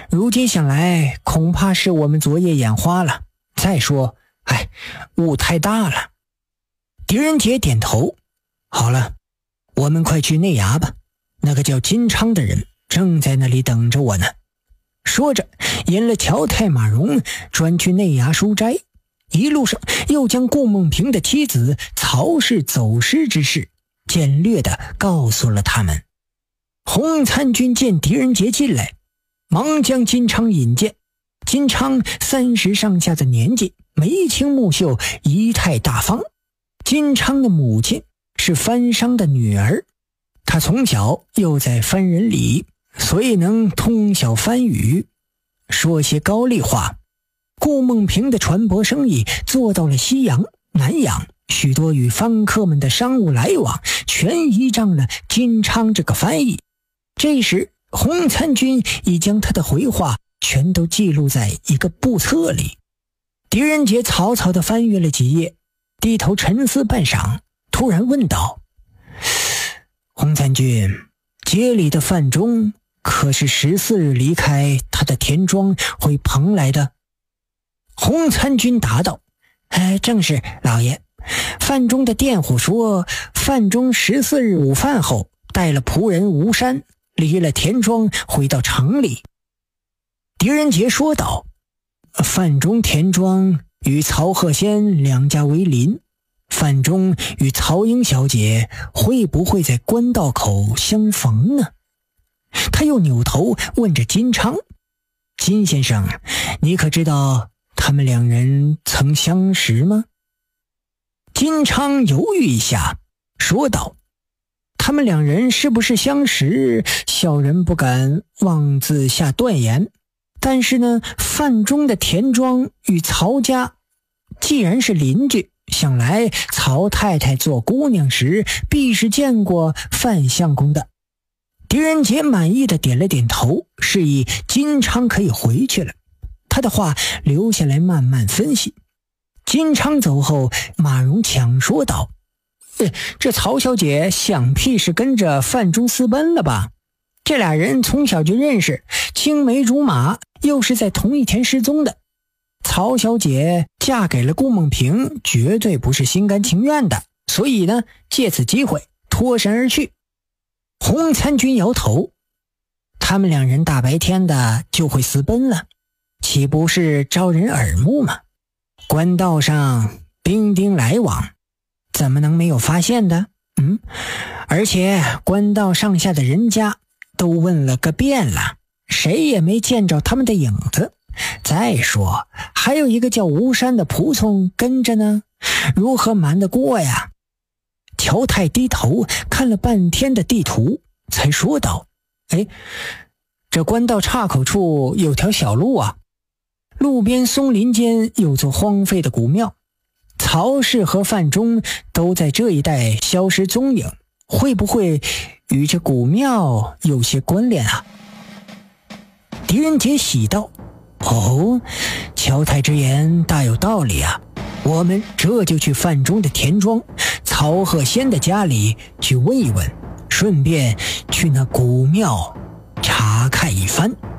如今想来，恐怕是我们昨夜眼花了。再说，雾太大了。狄仁杰点头，好了，我们快去内衙吧。那个叫金昌的人正在那里等着我呢。说着，引了乔太马荣专去内衙书斋，一路上又将顾梦平的妻子曹氏走失之事简略地告诉了他们。洪参军见狄仁杰进来，忙将金昌引荐。金昌30上下的年纪，眉清目秀，仪态大方。金昌的母亲是番商的女儿，他从小又在番人里，所以能通晓番语，说些高丽话。顾梦平的船舶生意做到了西洋、南洋，许多与番客们的商务来往全依仗了金昌这个翻译。这时洪参军已将他的回话全都记录在一个簿册里。狄仁杰草草地翻阅了几页，低头沉思半晌，突然问道：洪参军，街里的范中可是14日离开他的田庄回蓬来的？洪参军答道：正是，老爷。范中的佃户说，范中14日午饭后带了仆人吴山离了田庄回到城里。狄仁杰说道：范中田庄与曹鹤仙两家为邻，范中与曹英小姐会不会在官道口相逢呢？他又扭头问着金昌：金先生，你可知道他们两人曾相识吗？金昌犹豫一下，说道：他们两人是不是相识，小人不敢妄自下断言。但是呢，范中的田庄与曹家既然是邻居，想来曹太太做姑娘时必是见过范相公的。狄仁杰满意的点了点头，示意金昌可以回去了。他的话留下来慢慢分析。金昌走后，马荣抢说道：这曹小姐想必是跟着范中私奔了吧？这俩人从小就认识，青梅竹马，又是在同一天失踪的。曹小姐嫁给了顾梦平，绝对不是心甘情愿的，所以呢，借此机会脱身而去。洪参军摇头：他们两人大白天的就会私奔了，岂不是招人耳目吗？官道上兵丁来往，怎么能没有发现的？而且官道上下的人家都问了个遍了，谁也没见着他们的影子。再说还有一个叫吴山的仆从跟着呢，如何瞒得过呀？乔太低头看了半天的地图，才说道：这官道岔口处有条小路啊，路边松林间有座荒废的古庙，曹氏和范中都在这一带消失踪影，会不会与这古庙有些关联啊？狄仁杰喜道：乔太之言大有道理啊，我们这就去范中的田庄，曹鹤仙的家里去问一问，顺便去那古庙查看一番。